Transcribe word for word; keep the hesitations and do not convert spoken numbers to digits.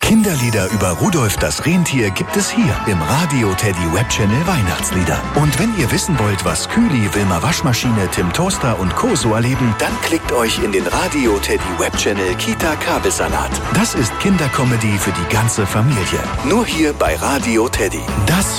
Kinderlieder über Rudolf das Rentier gibt es hier im Radio Teddy Webchannel Weihnachtslieder. Und wenn ihr wissen wollt, was Kühli, Wilma Waschmaschine, Tim Toaster und Co. so erleben, dann klickt euch in den Radio Teddy Webchannel Kita Kabelsalat. Das ist Kindercomedy für die ganze Familie. Nur hier bei Radio Teddy. Das